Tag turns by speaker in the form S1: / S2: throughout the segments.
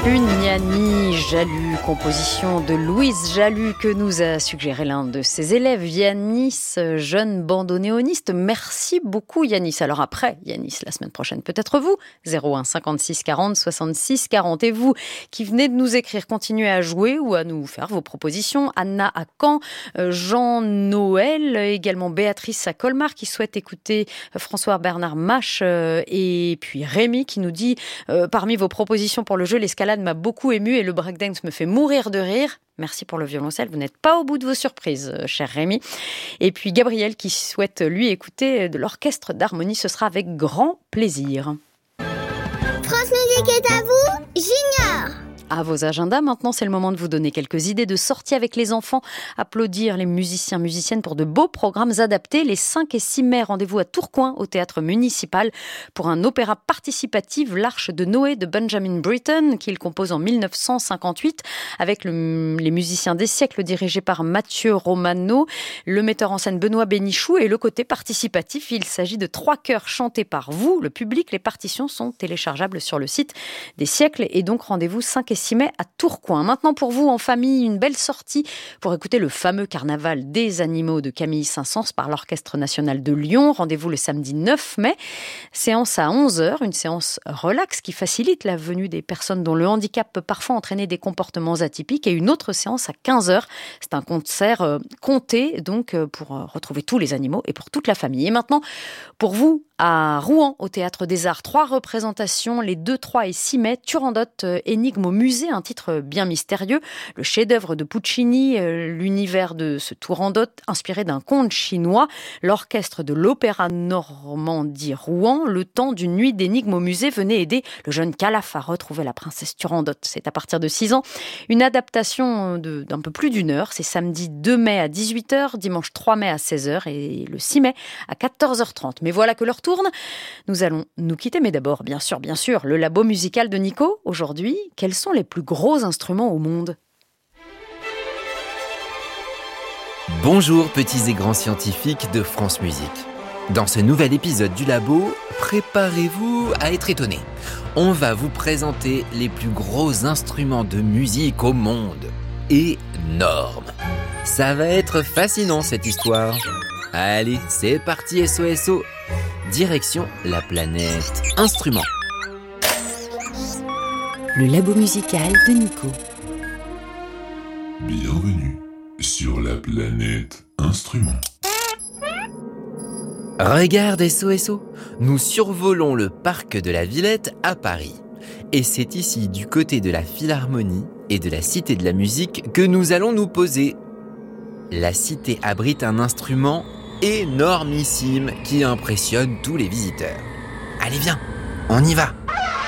S1: Une Yannis Jalut, composition de Louise Jalut que nous a suggéré l'un de ses élèves, Yannis, jeune bandonéoniste. Merci beaucoup Yannis. Alors après Yannis, la semaine prochaine, peut-être vous, 01 56 40 66 40. Et vous qui venez de nous écrire, continuez à jouer ou à nous faire vos propositions. Anna à Caen, Jean-Noël, également Béatrice à Colmar qui souhaite écouter François-Bernard Mache et puis Rémi qui nous dit parmi vos propositions pour le jeu, l'escalade m'a beaucoup ému et le breakdance me fait mourir de rire. Merci pour le violoncelle, vous n'êtes pas au bout de vos surprises, cher Rémi. Et puis Gabriel qui souhaite lui écouter de l'orchestre d'harmonie, ce sera avec grand plaisir.
S2: France Musique est à vous, Junior.
S1: À vos agendas, maintenant c'est le moment de vous donner quelques idées de sortie avec les enfants, applaudir les musiciens, musiciennes pour de beaux programmes adaptés. Les 5 et 6 mai, rendez-vous à Tourcoing au théâtre municipal pour un opéra participatif, l'Arche de Noé de Benjamin Britten, qu'il compose en 1958 avec les musiciens des siècles dirigés par Mathieu Romano, le metteur en scène Benoît Bénichou et le côté participatif, il s'agit de 3 chœurs chantés par vous, le public. Les partitions sont téléchargeables sur le site des siècles et donc rendez-vous 5 et 6 mai à Tourcoing. Maintenant pour vous en famille, une belle sortie pour écouter le fameux carnaval des animaux de Camille Saint-Saëns par l'Orchestre National de Lyon. Rendez-vous le samedi 9 mai. Séance à 11h, une séance relax qui facilite la venue des personnes dont le handicap peut parfois entraîner des comportements atypiques et une autre séance à 15h. C'est un concert compté donc pour retrouver tous les animaux et pour toute la famille. Et maintenant pour vous à Rouen au Théâtre des Arts, 3 représentations les 2, 3 et 6 mai. Turandot, énigme au musée, un titre bien mystérieux. Le chef-d'œuvre de Puccini, l'univers de ce Turandot inspiré d'un conte chinois. L'orchestre de l'Opéra Normandie Rouen, le temps d'une nuit d'énigmes au musée, venait aider le jeune Calaf à retrouver la princesse Turandot. C'est à partir de 6 ans. Une adaptation d'un peu plus d'1 heure. C'est samedi 2 mai à 18h, dimanche 3 mai à 16h et le 6 mai à 14h30. Mais voilà que l'heure tourne. Nous allons nous quitter, mais d'abord, bien sûr, le labo musical de Nico. Aujourd'hui, quels sont les plus gros instruments au monde ?
S3: Bonjour petits et grands scientifiques de France Musique. Dans ce nouvel épisode du labo, préparez-vous à être étonnés. On va vous présenter les plus gros instruments de musique au monde. Énorme. Ça va être fascinant cette histoire. Allez, c'est parti SOSO. Direction la planète Instrument.
S4: Le labo musical de Nico.
S5: Bienvenue sur la planète Instrument.
S3: Regarde SOSO, nous survolons le parc de la Villette à Paris. Et c'est ici, du côté de la Philharmonie et de la Cité de la Musique, que nous allons nous poser. La cité abrite un instrument énormissime qui impressionne tous les visiteurs. Allez viens, on y va.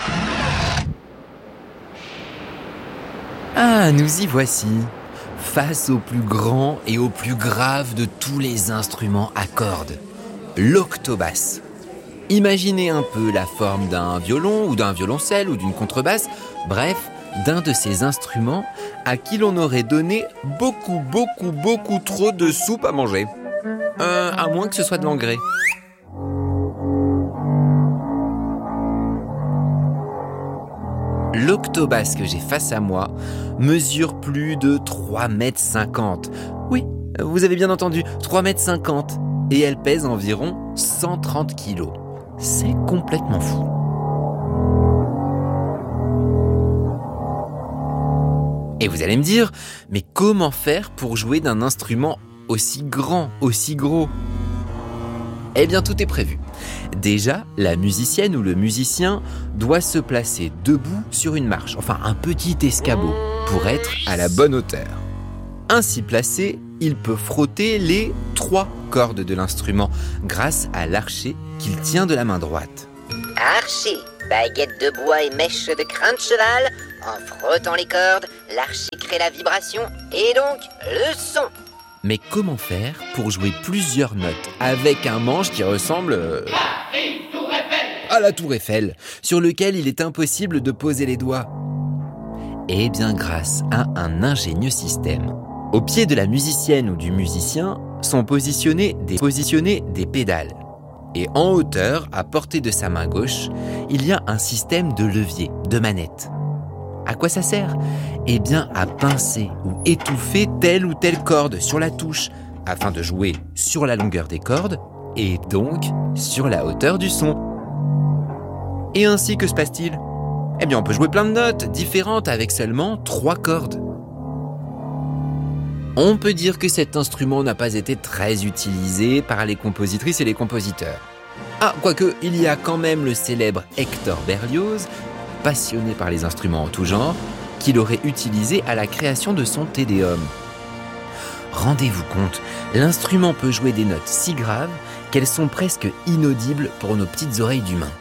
S3: Ah, nous y voici, face au plus grand et au plus grave de tous les instruments à cordes, l'octobasse. Imaginez un peu la forme d'un violon ou d'un violoncelle ou d'une contrebasse, bref, d'un de ces instruments à qui l'on aurait donné beaucoup trop de soupe à manger. À moins que ce soit de l'engrais. L'octobasse que j'ai face à moi mesure plus de 3,50 m. Oui, vous avez bien entendu, 3,50 m. Et elle pèse environ 130 kg. C'est complètement fou. Et vous allez me dire, mais comment faire pour jouer d'un instrument aussi grand, aussi gros ? Eh bien, tout est prévu. Déjà, la musicienne ou le musicien doit se placer debout sur une marche, enfin un petit escabeau, pour être à la bonne hauteur. Ainsi placé, il peut frotter les 3 cordes de l'instrument grâce à l'archet qu'il tient de la main droite.
S6: Archet, baguette de bois et mèche de crin de cheval. En frottant les cordes, l'archet crée la vibration et donc le son.
S3: Mais comment faire pour jouer plusieurs notes avec un manche qui ressemble à la tour Eiffel, sur lequel il est impossible de poser les doigts ? Eh bien grâce à un ingénieux système. Au pied de la musicienne ou du musicien sont positionnées des pédales. Et en hauteur, à portée de sa main gauche, il y a un système de levier, de manette. À quoi ça sert ? Eh bien, à pincer ou étouffer telle ou telle corde sur la touche, afin de jouer sur la longueur des cordes et donc sur la hauteur du son. Et ainsi, que se passe-t-il ? Eh bien, on peut jouer plein de notes différentes avec seulement 3 cordes. On peut dire que cet instrument n'a pas été très utilisé par les compositrices et les compositeurs. Ah, quoique, il y a quand même le célèbre Hector Berlioz, passionné par les instruments en tout genre, qui l'aurait utilisé à la création de son Te Deum. Rendez-vous compte, l'instrument peut jouer des notes si graves qu'elles sont presque inaudibles pour nos petites oreilles d'humains.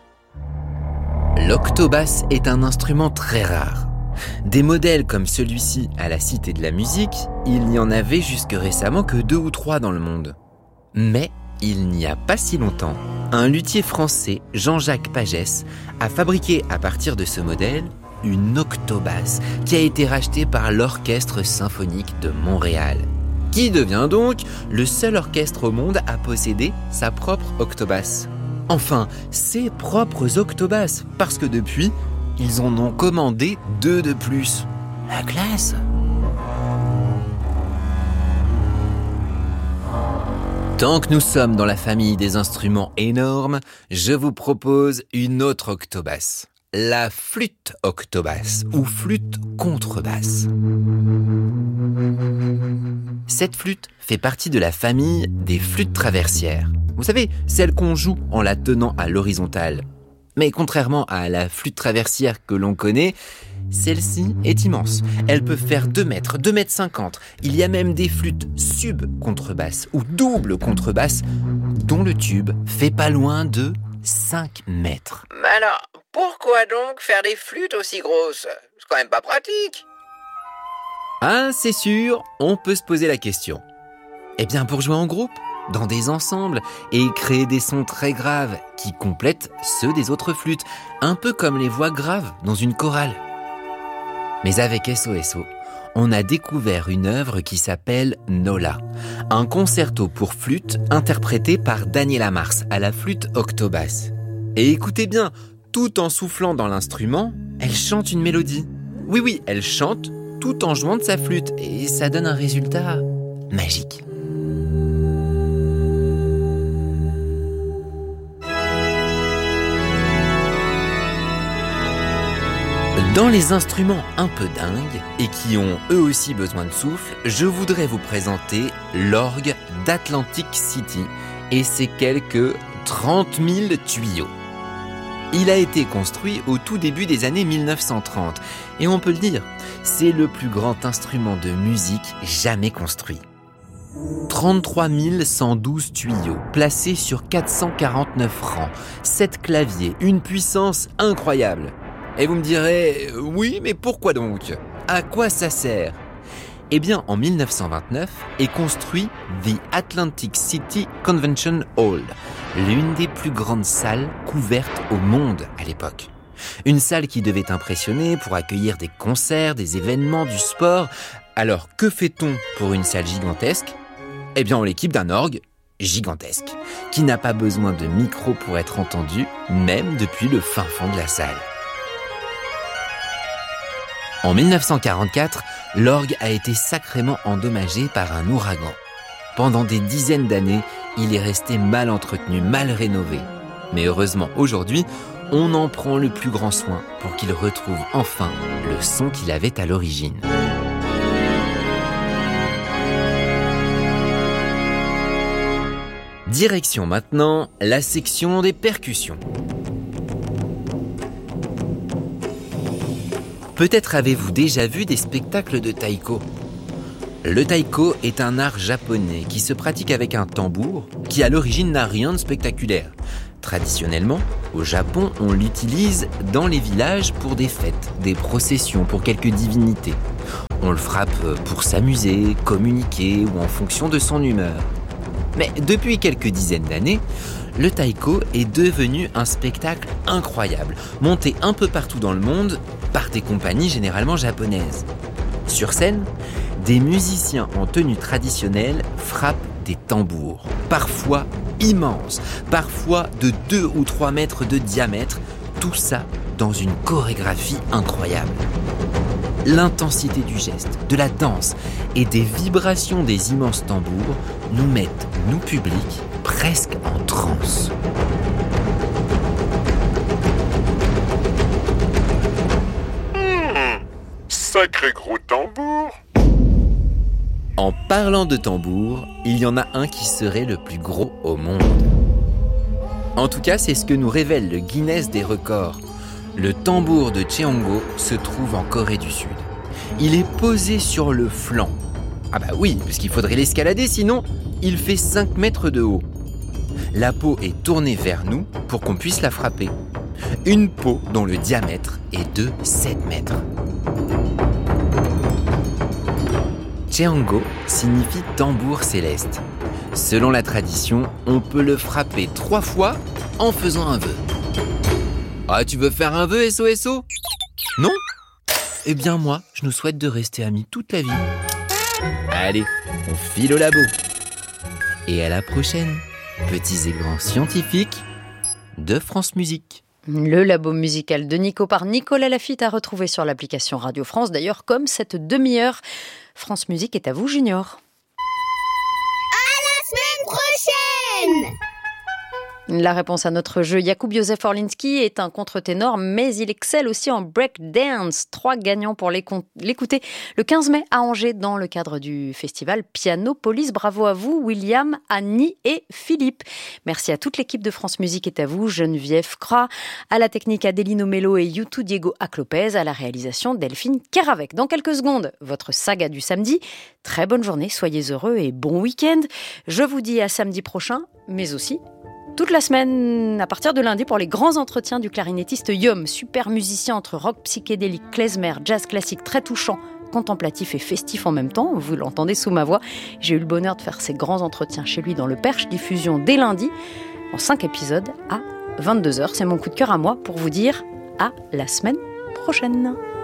S3: L'octobasse est un instrument très rare. Des modèles comme celui-ci à la Cité de la Musique, il n'y en avait jusque récemment que 2 ou 3 dans le monde. Mais il n'y a pas si longtemps, un luthier français, Jean-Jacques Pagès, a fabriqué à partir de ce modèle une octobasse qui a été rachetée par l'Orchestre Symphonique de Montréal, qui devient donc le seul orchestre au monde à posséder sa propre octobasse. Enfin, ses propres octobasses, parce que depuis, ils en ont commandé 2 de plus. La classe! Tant que nous sommes dans la famille des instruments énormes, je vous propose une autre octobasse. La flûte octobasse ou flûte contrebasse. Cette flûte fait partie de la famille des flûtes traversières. Vous savez, celle qu'on joue en la tenant à l'horizontale. Mais contrairement à la flûte traversière que l'on connaît, celle-ci est immense. Elle peut faire 2 mètres, 2 mètres 50. Il y a même des flûtes sub-contrebasses ou double contrebasses dont le tube fait pas loin de 5 mètres.
S6: Mais alors, pourquoi donc faire des flûtes aussi grosses ? C'est quand même pas pratique.
S3: Ah, c'est sûr, on peut se poser la question. Eh bien, pour jouer en groupe, dans des ensembles, et créer des sons très graves qui complètent ceux des autres flûtes, un peu comme les voix graves dans une chorale. Mais avec SOSO, on a découvert une œuvre qui s'appelle Nola, un concerto pour flûte interprété par Daniela Mars à la flûte octobasse. Et écoutez bien, tout en soufflant dans l'instrument, elle chante une mélodie. Oui, elle chante tout en jouant de sa flûte, et ça donne un résultat magique. Dans les instruments un peu dingues et qui ont eux aussi besoin de souffle, je voudrais vous présenter l'orgue d'Atlantic City et ses quelques 30 000 tuyaux. Il a été construit au tout début des années 1930 et on peut le dire, c'est le plus grand instrument de musique jamais construit. 33 112 tuyaux placés sur 449 rangs, 7 claviers, une puissance incroyable. Et vous me direz, oui, mais pourquoi donc ? À quoi ça sert ? Eh bien, en 1929 est construit The Atlantic City Convention Hall, l'une des plus grandes salles couvertes au monde à l'époque. Une salle qui devait impressionner pour accueillir des concerts, des événements, du sport. Alors, que fait-on pour une salle gigantesque ? Eh bien, on l'équipe d'un orgue gigantesque, qui n'a pas besoin de micro pour être entendu, même depuis le fin fond de la salle. En 1944, l'orgue a été sacrément endommagé par un ouragan. Pendant des dizaines d'années, il est resté mal entretenu, mal rénové. Mais heureusement, aujourd'hui, on en prend le plus grand soin pour qu'il retrouve enfin le son qu'il avait à l'origine. Direction maintenant la section des percussions. Peut-être avez-vous déjà vu des spectacles de taiko. Le taiko est un art japonais qui se pratique avec un tambour qui à l'origine n'a rien de spectaculaire. Traditionnellement, au Japon, on l'utilise dans les villages pour des fêtes, des processions, pour quelques divinités. On le frappe pour s'amuser, communiquer ou en fonction de son humeur. Mais depuis quelques dizaines d'années, le taiko est devenu un spectacle incroyable, monté un peu partout dans le monde par des compagnies généralement japonaises. Sur scène, des musiciens en tenue traditionnelle frappent des tambours, parfois immenses, parfois de 2 ou 3 mètres de diamètre, Tout ça dans une chorégraphie incroyable. L'intensité du geste, de la danse et des vibrations des immenses tambours nous mettent, nous public, presque en transe.
S5: Sacré gros tambour.
S3: En parlant de tambour, il y en a un qui serait le plus gros au monde. En tout cas, c'est ce que nous révèle le Guinness des records. Le tambour de Cheongo se trouve en Corée du Sud. Il est posé sur le flanc. Ah bah oui, parce qu'il faudrait l'escalader, sinon il fait 5 mètres de haut. La peau est tournée vers nous pour qu'on puisse la frapper. Une peau dont le diamètre est de 7 mètres. Cheongo signifie tambour céleste. Selon la tradition, on peut le frapper 3 fois en faisant un vœu. Ah, tu veux faire un vœu, SOSO ? Non ? Eh bien moi, je nous souhaite de rester amis toute la vie. Allez, on file au labo. Et à la prochaine, petits et grands scientifiques de France Musique.
S1: Le labo musical de Nico par Nicolas Laffitte à retrouver sur l'application Radio France. D'ailleurs, comme cette demi-heure, France Musique est à vous, Junior.
S2: Prochaine.
S1: La réponse à notre jeu, Jakub Józef Orlinski est un contre-ténor, mais il excelle aussi en breakdance. 3 gagnants pour l'écouter le 15 mai à Angers dans le cadre du festival Pianopolis. Bravo à vous, William, Annie et Philippe. Merci à toute l'équipe de France Musique est à vous, Geneviève Cra, à la technique Adelino Mello et YouTube Diego Aclopez, à la réalisation Delphine Keravec. Dans quelques secondes, votre saga du samedi. Très bonne journée, soyez heureux et bon week-end. Je vous dis à samedi prochain, mais aussi toute la semaine, à partir de lundi, pour les grands entretiens du clarinettiste Yom, super musicien entre rock psychédélique, klezmer, jazz classique, très touchant, contemplatif et festif en même temps. Vous l'entendez sous ma voix. J'ai eu le bonheur de faire ces grands entretiens chez lui dans le Perche, diffusion dès lundi, en 5 épisodes à 22h. C'est mon coup de cœur à moi pour vous dire à la semaine prochaine.